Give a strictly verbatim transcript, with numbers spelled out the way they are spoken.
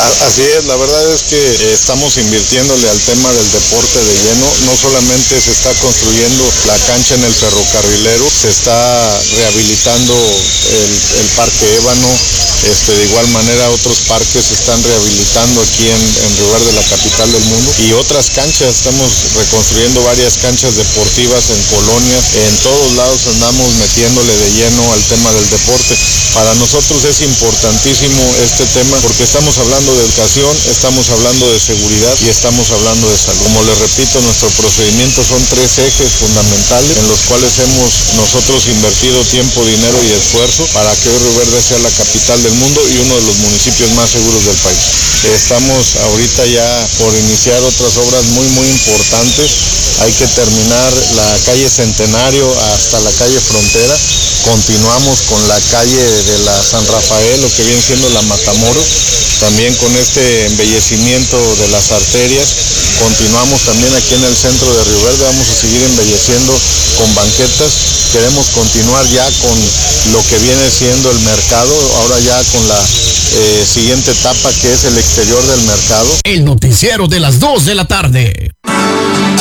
Así es, la verdad es que eh, estamos invirtiéndole al tema del deporte de lleno. No solamente se está construyendo la cancha en el ferrocarrilero, se está rehabilitando el, el Parque Ébano. Este, de igual manera otros parques se están rehabilitando aquí en, en Río Verde, la capital del mundo, y otras canchas. Estamos reconstruyendo varias canchas deportivas en colonias. En todos lados andamos metiéndole de lleno al tema del deporte. Para nosotros es importantísimo este tema porque estamos hablando de educación, estamos hablando de seguridad y estamos hablando de salud. Como les repito, nuestro procedimiento son tres ejes fundamentales en los cuales hemos nosotros invertido tiempo, dinero y esfuerzo para que hoy Río Verde sea la capital del mundo y uno de los municipios más seguros del país. Estamos ahorita ya por iniciar otras obras muy muy importantes. Hay que terminar la calle Centenario hasta la calle Frontera. Continuamos con la calle de la San Rafael, lo que viene siendo la Matamoros, también con este embellecimiento de las arterias. Continuamos también aquí en el centro de Río Verde, vamos a seguir embelleciendo con banquetas. Queremos continuar ya con lo que viene siendo el mercado, ahora ya con la eh, siguiente etapa que es el exterior del mercado. El noticiero de las dos de la tarde.